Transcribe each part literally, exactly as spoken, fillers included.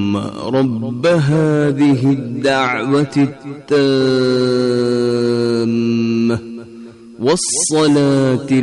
رب هذه الدعوة التامة والصلاة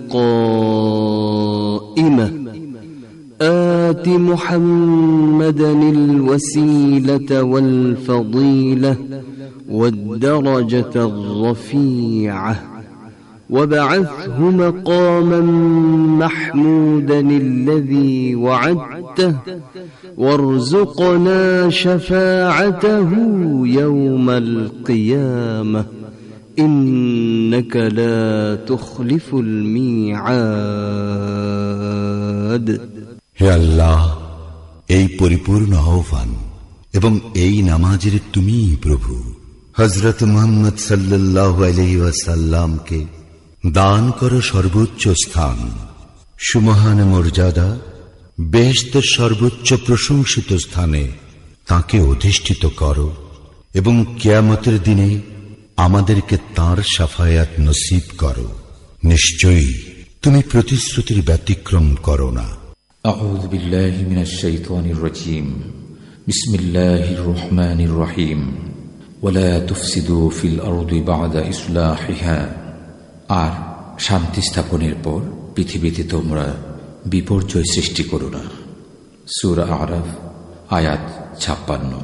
القائمة آت محمدا الوسيلة والفضيلة والدرجة الرفيعة وابعثه مقاما محمودا الذي وعدته وارزقنا شفاعته يوم القيامة إنك لا تخلف الميعاد. হে আল্লাহ, এই পরিপূর্ণ আহ্বান এবং এই নামাজের তুমিই প্রভু। হযরত মুহাম্মদ সাল্লাল্লাহু আলাইহি ওয়াসাল্লামকে দান করো সর্বোচ্চ স্থান, সুমহান মর্যাদা, বেহেশতের সর্বোচ্চ প্রশংসিত স্থানে তাকে অধিষ্ঠিত করো এবং কিয়ামতের দিনে আমাদেরকে তাঁর শাফায়াত নসিব করো। নিশ্চয়ই তুমি প্রতিশ্রুতির ব্যতিক্রম করো না। আউযু বিল্লাহি মিনাশ শাইতানির রাজীম। বিসমিল্লাহির রহমানির রহিম। ওয়ালা তুফসিদু ফিল আরদি বা'দা ইসলাহিহা। আর শান্তি স্থাপনের পর পৃথিবীতে তোমরা বিপর্যয় সৃষ্টি করো না। সূরা আরাফ আয়াত ছাপ্পান্ন।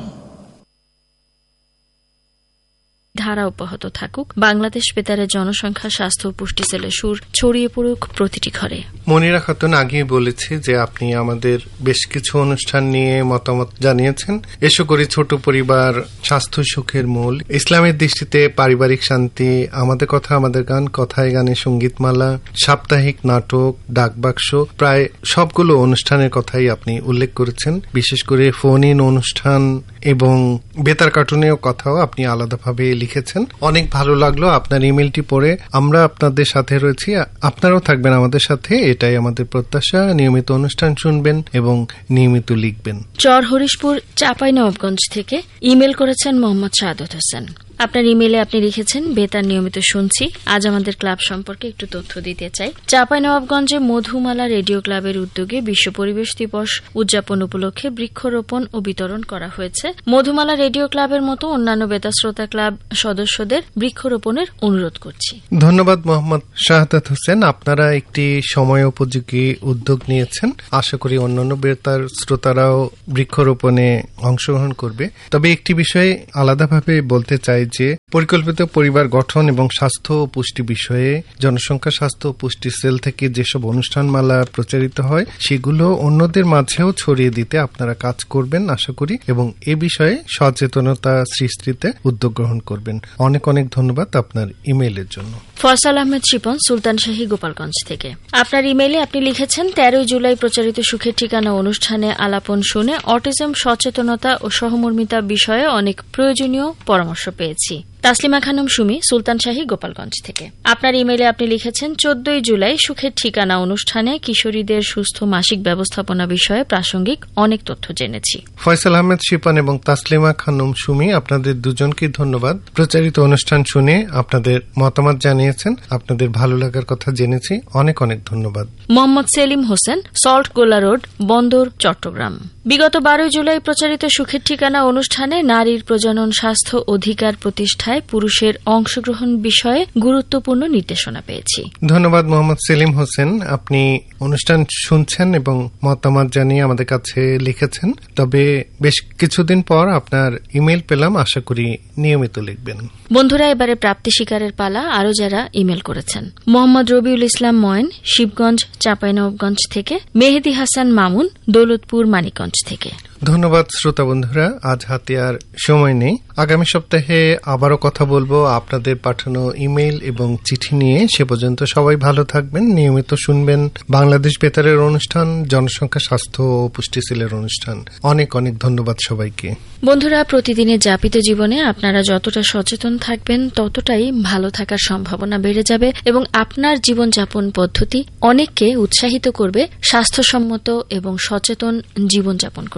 ধারা অব্যাহত থাকুক। বাংলাদেশ বেতারের জনসংখ্যা স্বাস্থ্য ও পুষ্টি সেলের সুর ছড়িয়ে পড়ুক প্রতিটি ঘরে। মনিরা খাতুন আগেই বলেছে যে আপনি আমাদের বেশ কিছু অনুষ্ঠান নিয়ে মতামত জানিয়েছেন। এসো করি ছোট পরিবার, স্বাস্থ্য সুখের মূল, ইসলামের দৃষ্টিতে পারিবারিক শান্তি, আমাদের কথা আমাদের গান, কথায় গানে সঙ্গীতমালা, সাপ্তাহিক নাটক, ডাকবাক্স, প্রায় সবগুলো অনুষ্ঠানের কথাই আপনি উল্লেখ করেছেন। বিশেষ করে ফোন ইন অনুষ্ঠান এবং বেতার কার্টুনেও কথাও আপনি আলাদাভাবে লিখেছেন। অনেক ভালো লাগলো আপনার ইমেলটি পড়ে। আমরা আপনাদের সাথে রয়েছি, আপনারাও থাকবেন আমাদের সাথে, এটাই আমাদের প্রত্যাশা। নিয়মিত অনুষ্ঠান শুনবেন এবং নিয়মিত লিখবেন। চর হরিশপুর চাঁপাইনবাবগঞ্জ থেকে ইমেল করেছেন মোহাম্মদ সাদত হোসেন। আপনার ইমেলে আপনি লিখেছেন, বেতার নিয়মিত শুনছি। আজ আমাদের ক্লাব সম্পর্কে একটু তথ্য দিতে চাই। চাঁপাইনবাবগঞ্জে মধুমালা রেডিও ক্লাবের উদ্যোগে বিশ্ব পরিবেশ দিবস উদযাপন উপলক্ষে বৃক্ষরোপণ ও বিতরণ করা হয়েছে। মধুমালা রেডিও ক্লাবের মতো অন্যান্য বেতার শ্রোতা ক্লাব সদস্যদের বৃক্ষরোপণের অনুরোধ করছি। ধন্যবাদ মোহাম্মদ শাহাদাত হোসেন, আপনারা একটি সময় উপযোগী উদ্যোগ নিয়েছেন। আশা করি অন্যান্য বেতার শ্রোতারাও বৃক্ষরোপণে অংশগ্রহণ করবে। তবে একটি বিষয়ে আলাদাভাবে বলতে চাই যে পরিকল্পিত পরিবার গঠন এবং স্বাস্থ্য ও পুষ্টি বিষয়ে জনসংখ্যা স্বাস্থ্য ও পুষ্টি সেল থেকে যেসব অনুষ্ঠানমালা প্রচারিত হয় সেগুলো অন্যদের মাঝেও ছড়িয়ে দিতে আপনারা কাজ করবেন আশা করি, এবং এ বিষয়ে সচেতনতা সৃষ্টিতে উদ্যোগ গ্রহণ করবেন। অনেক অনেক ধন্যবাদ আপনার ইমেইলের জন্য। ফয়সাল আহমেদ শিপন সুলতানশাহী গোপালগঞ্জ থেকে আপনার ইমেইলে আপনি লিখেছেন, তেরোই জুলাই প্রচারিত সুখের ঠিকানা অনুষ্ঠানে আলাপন শুনে অটিজম সচেতনতা ও সহমর্মিতা বিষয়ে অনেক প্রয়োজনীয় পরামর্শ পেয়েছি। তাসলিমা খানম সুমি সুলতানশাহী গোপালগঞ্জ থেকে আপনার ইমেইলে আপনি লিখেছেন, চোদ্দই জুলাই সুখের ঠিকানা অনুষ্ঠানে কিশোরীদের সুস্থ মাসিক ব্যবস্থাপনা বিষয়ে প্রাসঙ্গিক অনেক তথ্য জেনেছি। ফয়সাল আহমেদ শিপন এবং তাসলিমা খানম সুমি, আপনাদের দুজনকে ধন্যবাদ। প্রচারিত অনুষ্ঠান শুনে আপনাদের মতামত জানিয়েছেন, আপনাদের ভালো লাগার কথা জেনেছি, অনেক অনেক ধন্যবাদ। মোহাম্মদ সেলিম হোসেন, সল্ট গোলা রোড, বন্দর, চট্টগ্রাম। বিগত বারোই জুলাই প্রচারিত সুখের ঠিকানা অনুষ্ঠানে নারীর প্রজনন স্বাস্থ্য অধিকার প্রতিষ্ঠায় পুরুষের অংশগ্রহণ বিষয়ে গুরুত্বপূর্ণ নির্দেশনা পেয়েছি। ধন্যবাদ মোহাম্মদ সেলিম হোসেন, আপনি অনুষ্ঠান শুনছেন এবং মতামত জানিয়ে আমাদের কাছে লিখেছেন। তবে বেশ কিছুদিন পর আপনার ইমেল পেলাম, আশা করি নিয়মিত লিখবেন। বন্ধুরা, এবারে প্রাপ্তি শিকারের পালা। আরো যারা ইমেল করেছেন, মোহাম্মদ রবিউল ইসলাম ময়েন শিবগঞ্জ চাঁপাইনবাবগঞ্জ থেকে, মেহেদি হাসান মামুন দৌলতপুর মানিকগঞ্জ থেকে। ধন্যবাদ শ্রোতা বন্ধুরা, আজ হাতে আর সময় নেই। আগামী সপ্তাহে আবারও কথা বলবো আপনাদের পাঠানো ইমেল এবং চিঠি নিয়ে। সে পর্যন্ত সবাই ভালো থাকবেন, নিয়মিত শুনবেন বাংলাদেশ বেতারের অনুষ্ঠান, জনসংখ্যা স্বাস্থ্য ও পুষ্টি সেলের অনুষ্ঠান। অনেক অনেক ধন্যবাদ সবাইকে। বন্ধুরা, প্রতিদিনের যাপিত জীবনে আপনারা যতটা সচেতন থাকবেন ততটাই ভালো থাকার সম্ভাবনা বেড়ে যাবে এবং আপনার জীবনযাপন পদ্ধতি অনেককে উৎসাহিত করবে স্বাস্থ্যসম্মত এবং সচেতন জীবনযাপন করতে।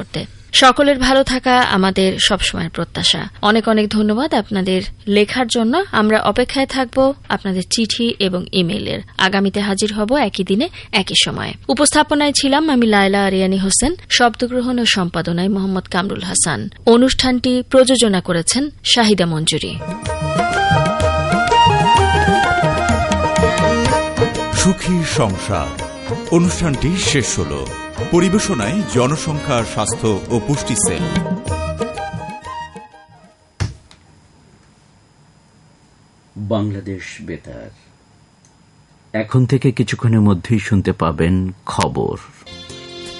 সকলের ভালো থাকা আমাদের সবসময়ের প্রত্যাশা। অনেক অনেক ধন্যবাদ আপনাদের লেখার জন্য। আমরা অপেক্ষায় থাকব আপনাদের চিঠি এবং ইমেইলের। আগামীতে হাজির হব একই দিনে একই সময়ে। উপস্থাপনায় ছিলাম আমি লায়লা আরিয়ানী হোসেন, শব্দগ্রহণ ও সম্পাদনায় মোহাম্মদ কামরুল হাসান। অনুষ্ঠানটি প্রযোজনা করেছেন শাহিদা মঞ্জুরি। সুখী সংসার অনুষ্ঠানটি শেষ হল। পরিবেশনায় জনসংখ্যা, স্বাস্থ্য ও পুষ্টি সেল। বাংলাদেশ বেতার এখন থেকে কিছুক্ষণের মধ্যেই শুনতে পাবেন খবর।